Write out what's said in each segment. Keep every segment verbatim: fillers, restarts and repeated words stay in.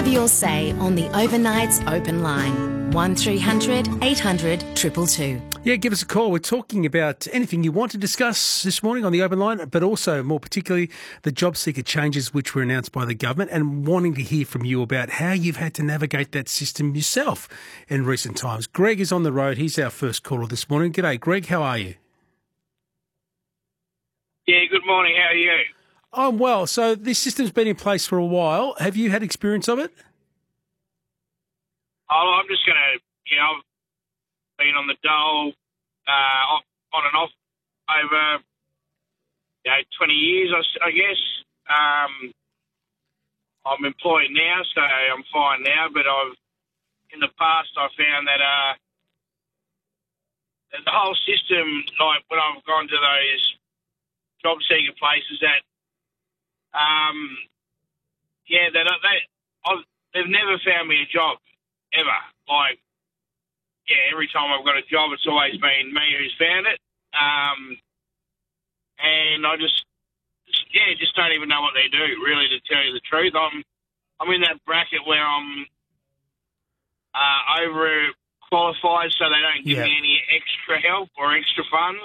Have your say on the Overnight's open line. one three hundred eight hundred two two two. Yeah, give us a call. We're talking about anything you want to discuss this morning on the open line, but also, more particularly, the job seeker changes which were announced by the government, and wanting to hear from you about how you've had to navigate that system yourself in recent times. Greg is on the road. He's our first caller this morning. G'day, Greg. How are you? Yeah, good morning. How are you? I'm well. So this system's been in place for a while. Have you had experience of it? Oh, I'm just going to, you know, I've been on the dole uh, off, on and off over, you know, twenty years, I, I guess. Um, I'm employed now, so I'm fine now, but I've, in the past, I found that, uh, that the whole system, like when I've gone to those job seeker places that, um, yeah, that they, I've, they've never found me a job. Ever. Like, yeah, every time I've got a job, it's always been me who's found it. Um, and I just, just, yeah, just don't even know what they do, really, to tell you the truth. I'm I'm in that bracket where I'm uh, over-qualified, so they don't give yeah. me any extra help or extra funds.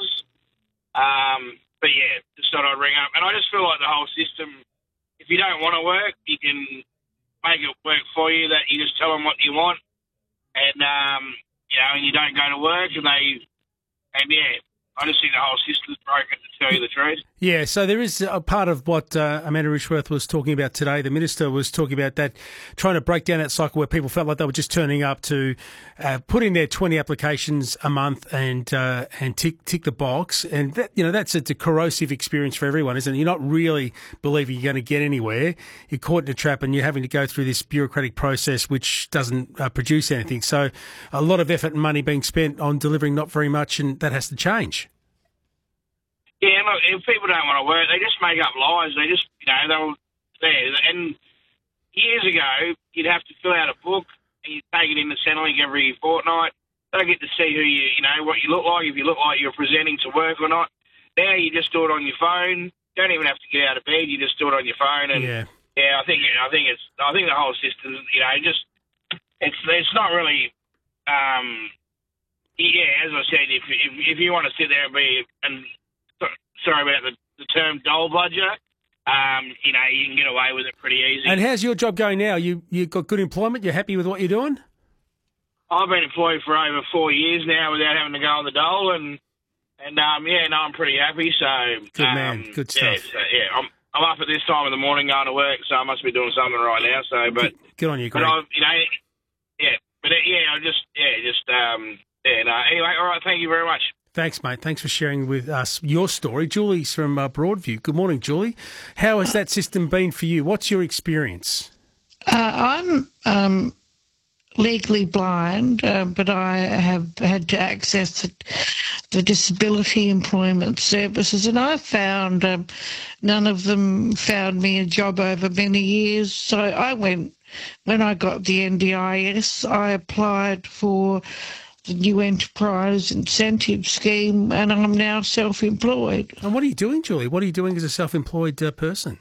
Um, but, yeah, just thought I'd ring up. And I just feel like the whole system, if you don't want to work, you can make it work for you, that you just tell them what you want, and um, you know, and you don't go to work, and they, and yeah, I just think the whole system's broken, to tell you the truth. Yeah, so there is a part of what uh, Amanda Rishworth was talking about today. The Minister was talking about that, trying to break down that cycle where people felt like they were just turning up to uh, put in their twenty applications a month and uh, and tick tick the box. And, that, you know, that's a, a corrosive experience for everyone, isn't it? You're not really believing you're going to get anywhere. You're caught in a trap and you're having to go through this bureaucratic process which doesn't uh, produce anything. So a lot of effort and money being spent on delivering not very much, and that has to change. Yeah, look, if people don't want to work, they just make up lies. They just, you know, they'll, there. And years ago, you'd have to fill out a book and you'd take it into Centrelink every fortnight. They don't get to see who you, you know, what you look like, if you look like you're presenting to work or not. Now you just do it on your phone. You don't even have to get out of bed. You just do it on your phone. And yeah, yeah I think, I think it's, I think the whole system, you know, just, it's, it's not really, um, yeah, as I said, if, if, if you want to sit there and be, and, sorry about the, the term dole bludger, um, you know, you can get away with it pretty easy. And how's your job going now? You you got good employment? You're happy with what you're doing? I've been employed for over four years now without having to go on the dole, and and um, yeah, no, I'm pretty happy. So good um, man, good stuff. Yeah, so, yeah, I'm I'm up at this time of the morning going to work, so I must be doing something right now. So, but good, good on you, Greg. But I've, you know, yeah, but yeah, I just yeah, just um, yeah. No, anyway, all right. Thank you very much. Thanks, mate. Thanks for sharing with us your story. Julie's from uh, Broadview. Good morning, Julie. How has that system been for you? What's your experience? Uh, I'm um, legally blind, uh, but I have had to access the, the Disability Employment Services, and I found um, none of them found me a job over many years. So I went, when I got the N D I S, I applied for the new enterprise incentive scheme, and I'm now self-employed. And what are you doing, Julie? What are you doing as a self-employed uh, person?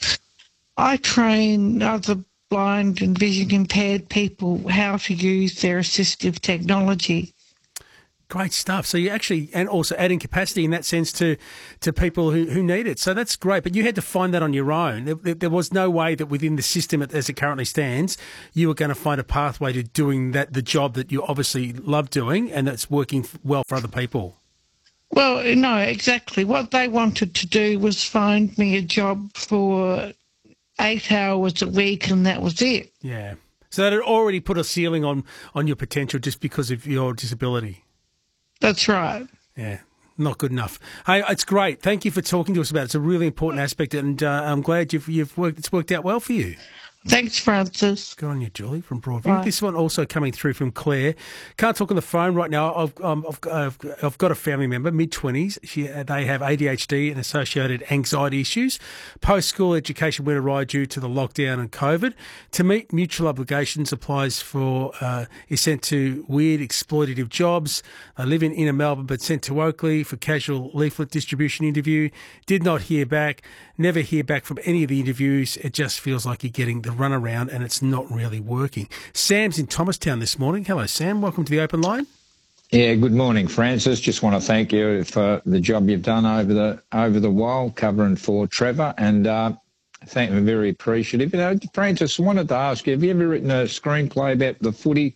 I train other blind and vision impaired people how to use their assistive technology. Great stuff. So you actually, and also adding capacity in that sense to, to people who, who need it. So that's great. But you had to find that on your own. There, there was no way that within the system as it currently stands, you were going to find a pathway to doing that, the job that you obviously love doing and that's working well for other people. Well, no, exactly. What they wanted to do was find me a job for eight hours a week, and that was it. Yeah. So that had already put a ceiling on, on your potential just because of your disability. That's right. Yeah, not good enough. Hey, it's great. Thank you for talking to us about it. It's a really important aspect, and uh, I'm glad you've you've worked. It's worked out well for you. Thanks, Francis. Good on you, Julie, from Broadview. Right. This one also coming through from Claire. Can't talk on the phone right now. I've um, I've, I've, I've got a family member, mid-twenties. She, they have A D H D and associated anxiety issues. Post-school education went awry due to the lockdown and COVID. To meet mutual obligations applies for, uh, is sent to weird exploitative jobs. They live in inner Melbourne but sent to Oakley for casual leaflet distribution interview. Did not hear back. Never hear back from any of the interviews. It just feels like you're getting the run around and it's not really working. Sam's in Thomastown this morning. Hello, Sam. Welcome to the Open Line. Yeah, good morning, Francis. Just want to thank you for the job you've done over the over the while covering for Trevor, and uh, thank you, very appreciative. You know, Francis, I wanted to ask you, have you ever written a screenplay about the footy,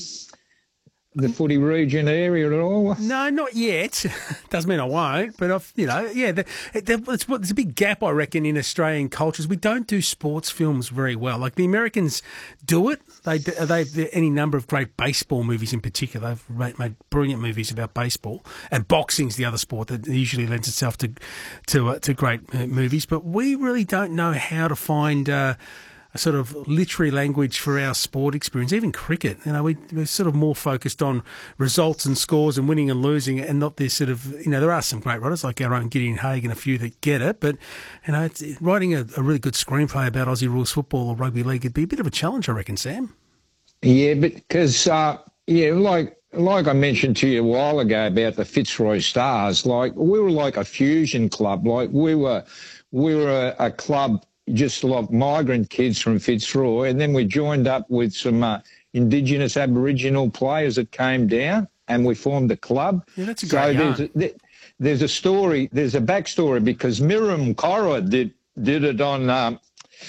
the footy region area at all? No, not yet. Doesn't mean I won't, but I've, you know, yeah, the, the, it's, there's a big gap, I reckon, in Australian cultures. We don't do sports films very well. Like the Americans do it. They they any number of great baseball movies in particular. They've made, made brilliant movies about baseball, and boxing's the other sport that usually lends itself to to uh, to great uh, movies. But we really don't know how to find Uh, a sort of literary language for our sport experience, even cricket. You know, we, we're sort of more focused on results and scores and winning and losing, and not this sort of, you know, there are some great writers like our own Gideon Haig and a few that get it, but, you know, it's, writing a, a really good screenplay about Aussie rules football or rugby league would be a bit of a challenge, I reckon, Sam. Yeah, but because, uh, yeah, like, like I mentioned to you a while ago about the Fitzroy Stars, like we were like a fusion club. Like we were, we were a, a club just a lot of migrant kids from Fitzroy, and then we joined up with some uh, Indigenous Aboriginal players that came down, and we formed a club. Yeah, that's a great so yarn. there's a, there's a story, there's a backstory, because Miriam Cora did did it on um,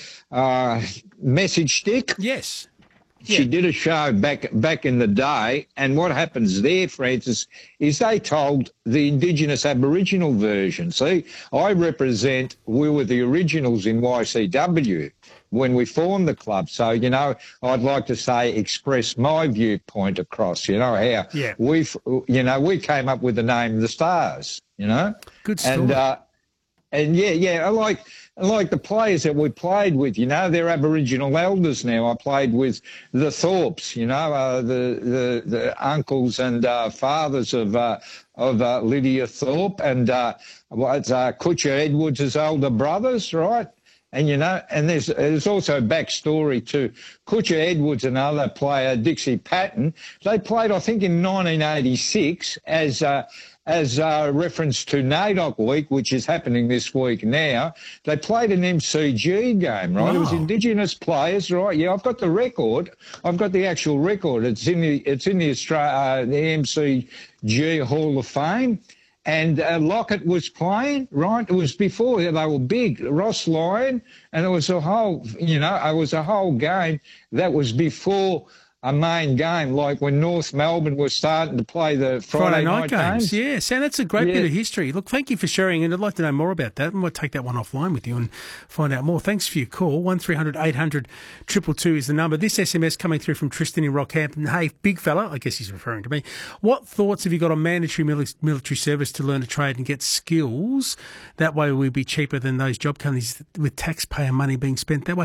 uh, Message Stick. Yes. She Yeah. did a show back back in the day, and what happens there, Francis, is they told the Indigenous Aboriginal version. See, I represent, we were the originals in Y C W when we formed the club. So, you know, I'd like to say express my viewpoint across, you know, how Yeah. we've, you know, we came up with the name The Stars, you know. Good story. And, uh, and yeah, yeah, I like... Like the players that we played with, you know, they're Aboriginal elders now. I played with the Thorpes, you know, uh, the, the the uncles and uh, fathers of uh, of uh, Lydia Thorpe, and uh, what's uh, Kutcher Edwards' older brothers, right? And you know, and there's there's also backstory to Kutcher Edwards and another player, Dixie Patton. They played, I think, in nineteen eighty-six as. Uh, As a reference to NAIDOC Week, which is happening this week now, they played an M C G game, right? Wow. It was Indigenous players, right? Yeah, I've got the record. I've got the actual record. It's in the it's in the Australia, uh, the M C G Hall of Fame, and uh, Lockett was playing, right? It was before they were big. Ross Lyon, and it was a whole, you know, it was a whole game that was before a main game, like when North Melbourne was starting to play the Friday, Friday night, night games. games. Yeah, Sam, that's a great Yeah. bit of history. Look, thank you for sharing, and I'd like to know more about that. I might take that one offline with you and find out more. Thanks for your call. one three hundred eight hundred two two two is the number. This S M S coming through from Tristan in Rockhampton. Hey, big fella, I guess he's referring to me. What thoughts have you got on mandatory mili- military service to learn a trade and get skills? That way we'll be cheaper than those job companies with taxpayer money being spent that way.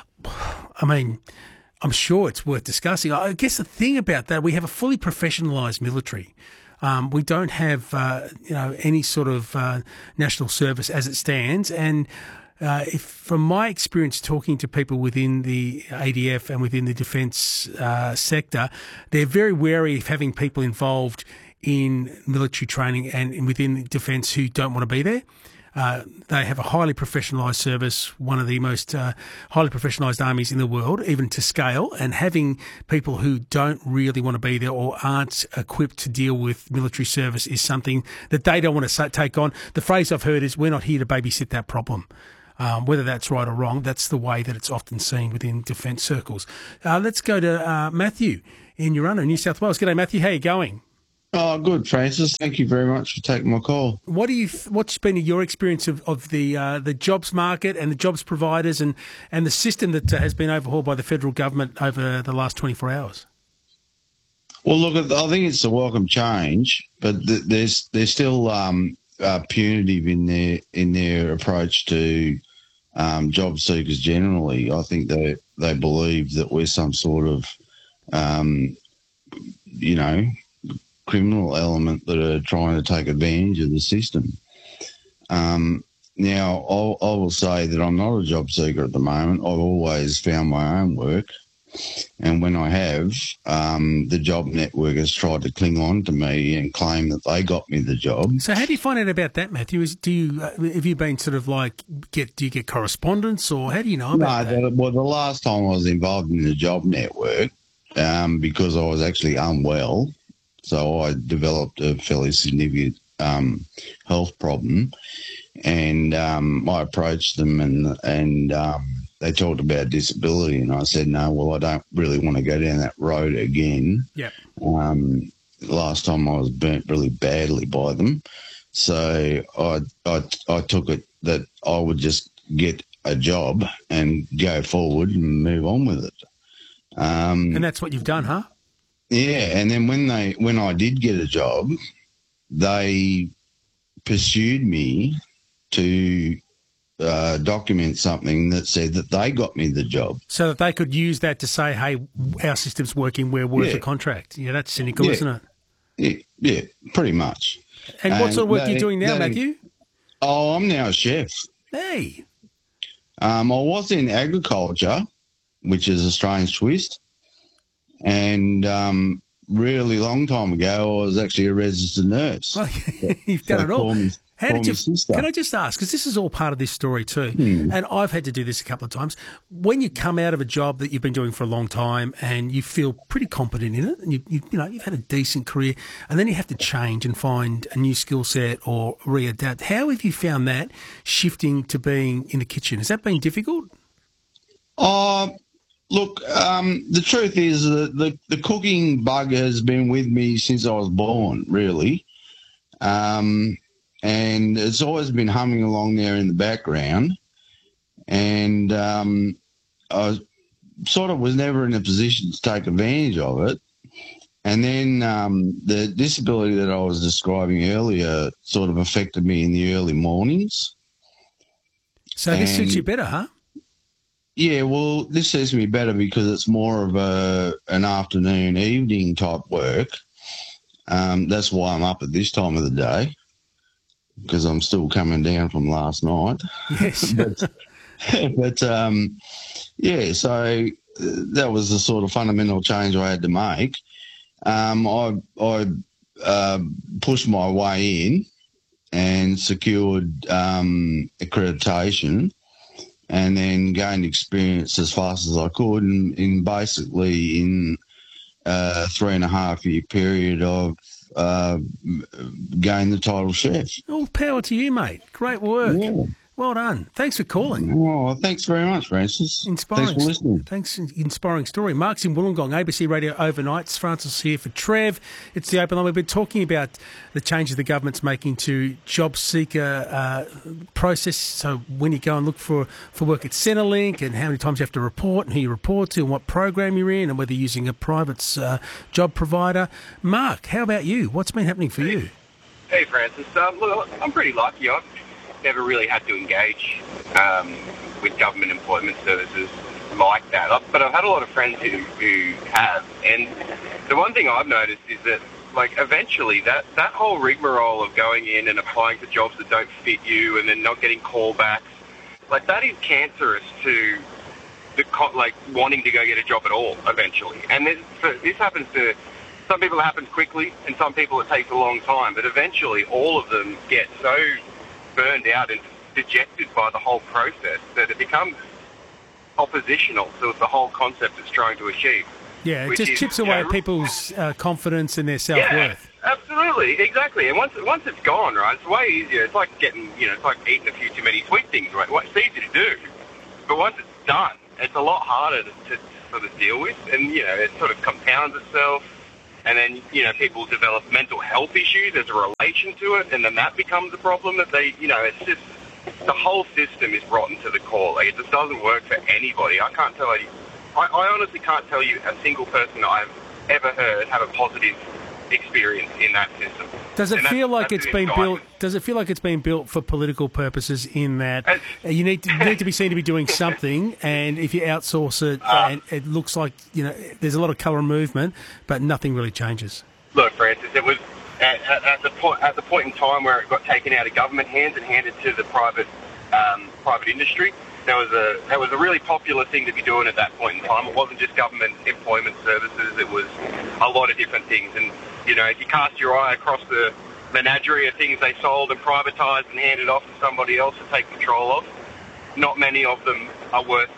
I mean... I'm sure it's worth discussing. I guess the thing about that, we have a fully professionalised military. Um, we don't have, uh, you know, any sort of uh, national service as it stands. And uh, if, from my experience talking to people within the A D F and within the defence uh, sector, they're very wary of having people involved in military training and within defence who don't want to be there. Uh, they have a highly professionalised service, one of the most uh, highly professionalised armies in the world, even to scale, and having people who don't really want to be there or aren't equipped to deal with military service is something that they don't want to take on. The phrase I've heard is, we're not here to babysit that problem. Um, whether that's right or wrong, that's the way that it's often seen within defence circles. Uh, let's go to uh, Matthew in Urunna, New South Wales. G'day, Matthew. How are you going? Oh, good, Francis. Thank you very much for taking my call. What do you? What's been your experience of, of the uh, the jobs market and the jobs providers and, and the system that uh, has been overhauled by the federal government over the last twenty-four hours? Well, look, I think it's a welcome change, but th- there's they're still um, uh, punitive in their in their approach to um, job seekers generally. I think they they believe that we're some sort of, um, you know, criminal element that are trying to take advantage of the system. Um, now, I'll, I will say that I'm not a job seeker at the moment. I've always found my own work. And when I have, um, the job network has tried to cling on to me and claim that they got me the job. So how do you find out about that, Matthew? Is, do you uh, have you been sort of like get do you get correspondence, or how do you know about no, that? The, well, the last time I was involved in the job network, um, because I was actually unwell, so I developed a fairly significant um, health problem, and um, I approached them and and. Um, They talked about disability, and I said, no, well, I don't really want to go down that road again. Yeah. Um, last time I was burnt really badly by them. So I, I, I took it that I would just get a job and go forward and move on with it. Um, And that's what you've done, huh? yeah, and then when they when I did get a job, they pursued me to Uh, document something that said that they got me the job. So that they could use that to say, hey, our system's working, we're worth Yeah. a contract. Yeah, that's cynical, Yeah. isn't it? Yeah, yeah, pretty much. And what And sort of work are they- you doing now, they- Matthew? Oh, I'm now a chef. Hey. Um, I was in agriculture, which is a strange twist. And um, really long time ago, I was actually a registered nurse. Well, you've done So it all. call me- How call did me you? sister. Can I just ask? Because this is all part of this story too, Hmm. and I've had to do this a couple of times. When you come out of a job that you've been doing for a long time and you feel pretty competent in it, and you, you, you know you've had a decent career, and then you have to change and find a new skill set or readapt. How have you found that shifting to being in the kitchen? Has that been difficult? Oh, look, um, the truth is that the, the cooking bug has been with me since I was born, really. Um, and it's always been humming along there in the background. And um, I sort of was never in a position to take advantage of it. And then um, the disability that I was describing earlier sort of affected me in the early mornings. So this suits And- you better, huh? Yeah, well, this suits me better because it's more of a an afternoon, evening type work. Um, that's why I'm up at this time of the day, because I'm still coming down from last night. Yes. but but um, yeah, so uh, that was the sort of fundamental change I had to make. Um, I I uh, pushed my way in and secured um, accreditation, and then gained experience as fast as I could, in, in basically in a three and a half year period of uh, gained the title chef. All power to you, mate. Great work. Yeah. Well done. Thanks for calling. Oh, thanks very much, Francis. Inspiring. Thanks for listening. Thanks, inspiring story. Mark's in Wollongong, A B C Radio Overnights. Francis here for Trev. It's the Open Line. We've been talking about the changes the government's making to job seeker uh, process. So when you go and look for, for work at Centrelink, and how many times you have to report, and who you report to, and what program you're in, and whether you're using a private uh, job provider. Mark, how about you? What's been happening for you? Hey, Francis. Um, look, I'm pretty lucky. I've never really had to engage um, with government employment services like that. I've, but I've had a lot of friends who, who have. And the one thing I've noticed is that, like, eventually that, that whole rigmarole of going in and applying for jobs that don't fit you and then not getting callbacks, like, that is cancerous to the co- like wanting to go get a job at all eventually. And this, so this happens to some people, it happens quickly, and some people it takes a long time. But eventually all of them get so burned out and dejected by the whole process that it becomes oppositional to the whole concept it's trying to achieve. Yeah, it Which just is, chips you away know, at people's uh, confidence and their Yeah, self-worth. absolutely, exactly. And once once it's gone, right, it's way easier. It's like getting, you know, it's like eating a few too many sweet things, right? Well, it's easy to do, but once it's done, it's a lot harder to, to sort of deal with, and you know, it sort of compounds itself. And then, you know, people develop mental health issues as a relation to it, and then that becomes a problem that they, you know, it's just, the whole system is rotten to the core. Like, it just doesn't work for anybody. I can't tell you, I, I honestly can't tell you a single person I've ever heard have a positive experience in that system. Does it And feel that's- like that's it's an been built? indictment. Does it feel like it's been built for political purposes? In that It's- uh, you need to, you need to be seen to be doing something, and if you outsource it, Uh, and it looks like you know there's a lot of colour and movement, but nothing really changes. Look, Francis, it was at, at, at the point at the point in time where it got taken out of government hands and handed to the private um, private industry. there was a that was a really popular thing to be doing at that point in time. It wasn't just government employment services; it was a lot of different things. And you know, if you cast your eye across the menagerie of things they sold and privatised and handed off to somebody else to take control of, not many of them are worth,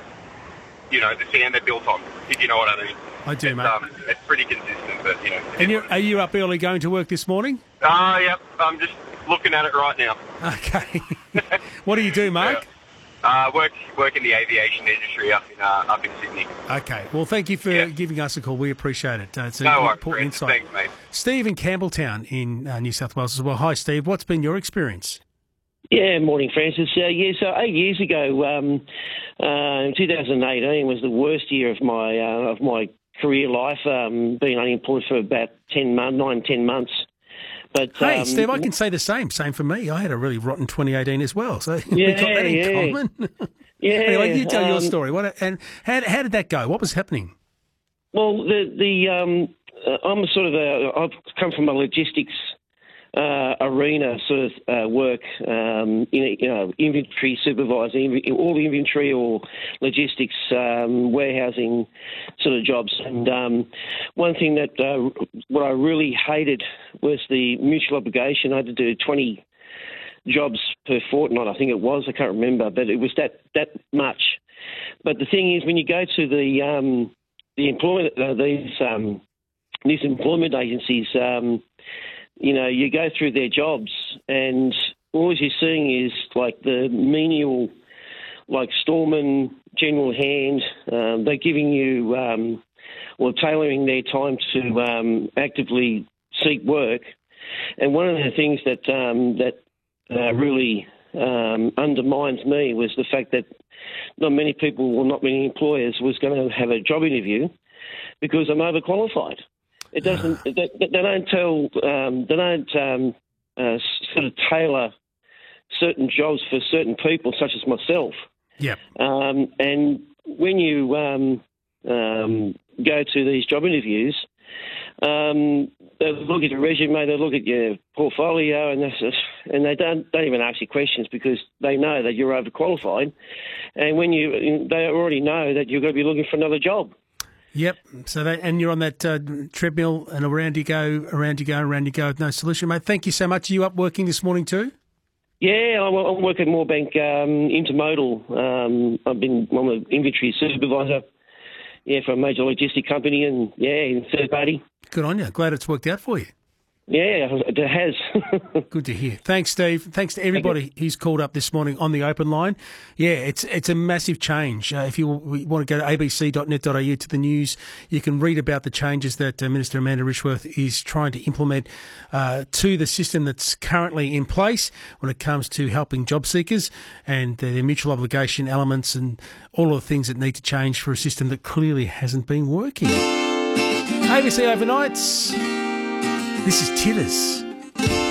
you know, the sand they're built on. If you know what I mean. I do, it's, mate. Um, it's pretty consistent, but you know. And you're, are you up early going to work this morning? Ah, uh, yep. I'm just looking at it right now. Okay. What do you do, Mark? Yeah. Uh, work work in the aviation industry up in uh, up in Sydney. Okay. Well, thank you for Yeah. giving us a call. We appreciate it. Uh, it's an No worries, important friends. insight. Thanks, mate. Steve in Campbelltown in uh, New South Wales as well. Hi, Steve. What's been your experience? Yeah, morning, Francis. Uh, yeah, so eight years ago, um, uh, in two thousand eighteen, was the worst year of my uh, of my career life. Um, being unemployed for about ten months, nine, ten months. But Hey, um, Steve, I can say the same. Same for me. I had a really rotten twenty eighteen as well. So we Yeah, got that in yeah. common. yeah. Anyway, you tell your um, story. What and how, how did that go? What was happening? Well, the the um, uh, I'm sort of a I've come from a logistics uh, arena sort of uh, work, um, in, you know, inventory supervisor, inv- all inventory or logistics, um, warehousing sort of jobs. And um, one thing that uh, what I really hated was the mutual obligation. I had to do twenty jobs per fortnight, I think it was. I can't remember, but it was that that much. But the thing is, when you go to the um, the employment uh, these um, these employment agencies, um, you know, you go through their jobs, and all you're seeing is like the menial, like storeman, general hand. Um, they're giving you, um, or tailoring their time to um, actively seek work. And one of the things that um, that uh, really um, undermines me was the fact that not many people, or not many employers, was going to have a job interview because I'm overqualified. It doesn't. they, they don't tell. Um, they don't um, uh, sort of tailor certain jobs for certain people, such as myself. Yeah. Um, and when you um, um, go to these job interviews, um, they look at your resume, they look at your portfolio, and that's just, and they don't don't even ask you questions because they know that you're overqualified. And when you, they already know that you're going to be looking for another job. Yep. So that, and you're on that uh, treadmill, and around you go, around you go, around you go with no solution, mate. Thank you so much. Are you up working this morning too? Yeah, I'm, I'm working at Moorebank um, Intermodal. Um, I've been I'm an inventory supervisor, yeah, for a major logistic company, and yeah, in third party. Good on you. Glad it's worked out for you. Yeah, it has. Good to hear. Thanks, Steve. Thanks to everybody who's called up this morning on the open line. Yeah, it's it's a massive change. Uh, if you want to go to a b c dot net dot a u to the news, you can read about the changes that uh, Minister Amanda Rishworth is trying to implement uh, to the system that's currently in place when it comes to helping job seekers and their mutual obligation elements and all of the things that need to change for a system that clearly hasn't been working. A B C Overnights. This is Titters.